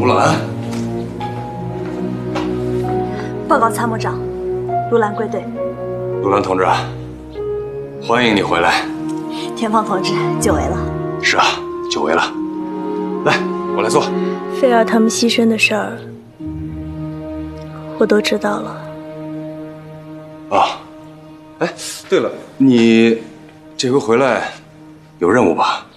卢兰， 报告参谋长，卢兰归队。 卢兰同志，欢迎你回来。 田胖同志，久违了。 是啊，久违了。来，我来做。 菲儿他们牺牲的事儿，我都知道了。 啊，哎，对了，你这回回来有任务吧？